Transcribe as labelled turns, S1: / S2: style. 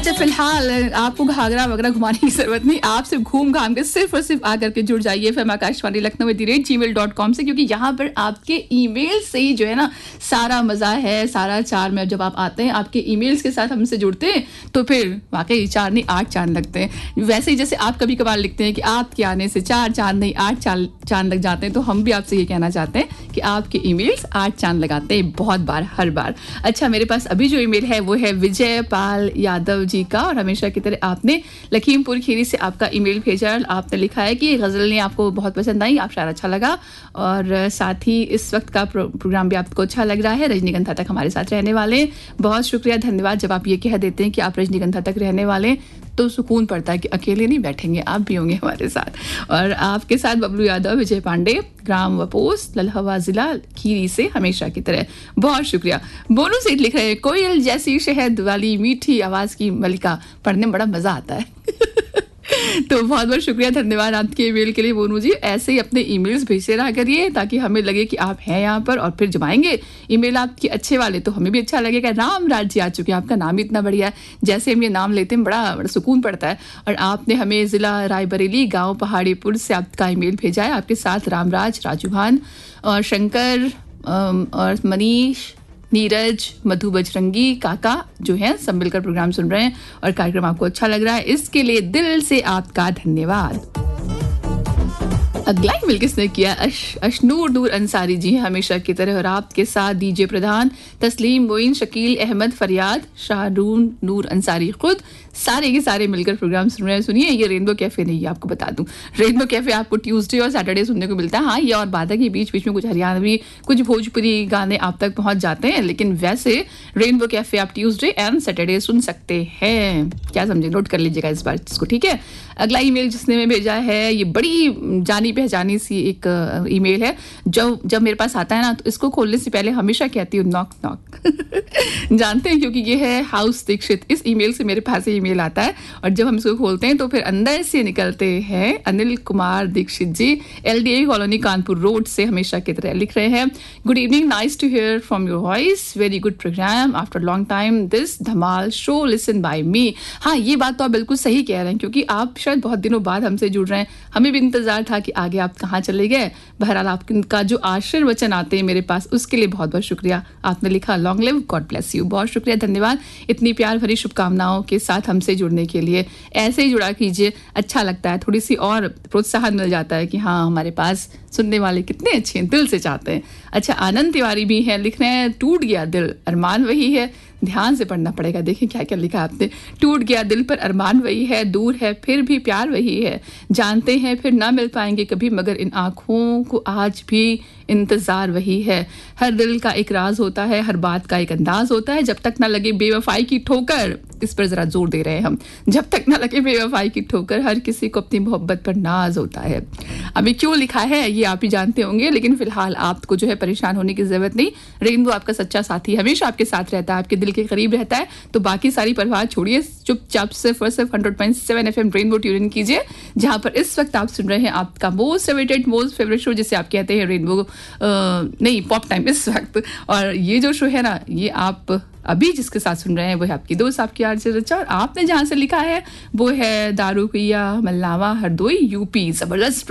S1: अच्छा फिलहाल आपको घाघरा वगैरह घुमाने की जरूरत नहीं, आप सिर्फ घूम घाम के सिर्फ और सिर्फ आकर के जुड़ जाइए FM आकाशवाणी लखनऊ @gmail.com से, क्योंकि यहाँ पर आपके ईमेल से ही जो है ना सारा मजा है, सारा चार में जब आप आते हैं आपके ईमेल्स के साथ हमसे जुड़ते हैं तो फिर वाकई 4 नहीं 8 चांद लगते हैं। वैसे ही जैसे आप कभी कभार लिखते हैं कि आपके आने से 4 चांद नहीं 8 चांद लग जाते हैं, तो हम भी आपसे ये कहना चाहते हैं कि आपके ईमेल्स 8 चांद लगाते हैं बहुत बार, हर बार। अच्छा, मेरे पास अभी जो ईमेल है वो है विजय पाल यादव जी का, और हमेशा की तरह आपने लखीमपुर खीरी से आपका ईमेल भेजा। आपने लिखा है कि गज़ल ने आपको बहुत पसंद आई, आप शायद अच्छा लगा, और साथ ही इस वक्त का प्रोग्राम भी आपको अच्छा लग रहा है। रजनीगंधा तक हमारे साथ रहने वाले, बहुत शुक्रिया, धन्यवाद। जब आप ये कह देते हैं कि आप रजनीगंधा तक रहने वाले तो सुकून पड़ता है कि अकेले नहीं बैठेंगे, आप भी होंगे हमारे साथ। और आपके साथ बबलू यादव, विजय पांडे, ग्राम वपोस, ललहवा जिला खीरी से, हमेशा की तरह बहुत शुक्रिया। बोनू सेठ लिख रहे हैं, कोयल जैसी शहद वाली मीठी आवाज की मलिका, पढ़ने में बड़ा मजा आता है। तो बहुत बहुत शुक्रिया, धन्यवाद आपके ईमेल के लिए बोनू जी। ऐसे ही अपने ईमेल्स भेजते रहा करिए ताकि हमें लगे कि आप हैं यहाँ पर, और फिर जब आएंगे ईमेल आपके अच्छे वाले तो हमें भी अच्छा लगेगा। राम राज जी आ चुके हैं, आपका नाम ही इतना बढ़िया है, जैसे हम ये नाम लेते हैं बड़ा सुकून पड़ता है। और आपने हमें जिला रायबरेली गाँव पहाड़ीपुर से आपका ईमेल भेजा है। आपके साथ रामराज, राजू भान और शंकर और मनीष, नीरज, मधु बजरंगी काका जो हैं सब मिलकर प्रोग्राम सुन रहे हैं और कार्यक्रम आपको अच्छा लग रहा है, इसके लिए दिल से आपका धन्यवाद। अगला ईमेल किसने किया? अशनूर नूर अंसारी जी हैं, हमेशा की तरह, और आपके साथ डीजे प्रधान, तस्लीम मोइन, शकील अहमद, फरियाद, शाहरून नूर अंसारी, खुद सारे के सारे मिलकर प्रोग्राम सुन रहे हैं। सुनिए, ये रेनबो कैफे नहीं है, आपको बता दूं, रेनबो कैफे आपको ट्यूसडे और सैटरडे सुनने को मिलता है। हाँ, ये और बात है कि बीच बीच में कुछ हरियाणवी, कुछ भोजपुरी गाने आप तक पहुंच जाते हैं, लेकिन वैसे रेनबो कैफे आप ट्यूसडे एंड सैटरडे सुन सकते हैं। क्या समझे, नोट कर लीजिएगा इस बार इसको, ठीक है। अगला ईमेल जिसने मैं भेजा है, ये बड़ी जानी पहचानी सी एक ईमेल है। जब मेरे पास आता है ना तो इसको खोलने से पहले हमेशा कहती हूँ नॉक नॉक। जानते हैं, क्योंकि ये है हाउस दीक्षित। इस ईमेल से मेरे पास ईमेल आता है और जब हम इसको खोलते हैं तो फिर अंदर से निकलते हैं अनिल कुमार दीक्षित जी, LDA कॉलोनी कानपुर रोड से, हमेशा की तरह लिख रहे हैं, good evening, nice to here from your voice, very good programme, after long time this Dhamaal show listen bye मी। हाँ, ये बात तो आप बिल्कुल सही कह रहे हैं, क्योंकि आप शायद बहुत दिनों बाद हमसे जुड़ रहे हैं, हमें भी इंतजार था कि आगे आप कहाँ चले गए। बहरहाल आपका जो आशीर्वचन आते हैं मेरे पास, उसके लिए बहुत बहुत शुक्रिया। आपने लिखा long live, God bless you, बहुत शुक्रिया, धन्यवाद इतनी प्यार भरी शुभकामनाओं के साथ हमसे जुड़ने के लिए। ऐसे ही जुड़ा कीजिए, अच्छा लगता है, थोड़ी सी और प्रोत्साहन मिल जाता है कि हाँ, हमारे पास सुनने वाले कितने अच्छे हैं, दिल से चाहते हैं। अच्छा, आनंद तिवारी भी हैं, लिख रहे हैं, टूट गया दिल, अरमान वही है, ध्यान से पढ़ना पड़ेगा, देखें क्या क्या लिखा आपने। टूट गया दिल पर अरमान वही है, दूर है फिर भी प्यार वही है, जानते हैं फिर ना मिल पाएंगे कभी, मगर इन आँखों को आज भी इंतजार वही है। हर दिल का एक राज होता है, हर बात का एक अंदाज होता है, जब तक ना लगे बेवफाई की ठोकर, इस पर जरा जोर दे रहे हैं हम, जब तक ना लगे बेवफाई की ठोकर, हर किसी को अपनी मोहब्बत पर नाज होता है। अभी क्यों लिखा है ये आप ही जानते होंगे, लेकिन फिलहाल आपको जो है परेशान होने की जरूरत नहीं। रेनबो आपका सच्चा साथी, हमेशा आपके साथ रहता है, आपके दिल के करीब रहता है, तो बाकी सारी परवाह छोड़िए, चुपचाप सिर्फ 100.7 FM रेनबो ट्यून कीजिए, जहां पर इस वक्त आप सुन रहे हैं आपका most awaited, most favourite show, जिसे आप कहते हैं रेनबो नहीं पॉप टाइम इस वक्त। और ये जो शो है ना, ये आप अभी जिसके साथ सुन रहे हैं वो है आपकी दोस्त, आपकी आरजे रचा, और आपने जहां से लिखा है वो है दारूकिया मल्लावा हरदोई UP। जबरदस्त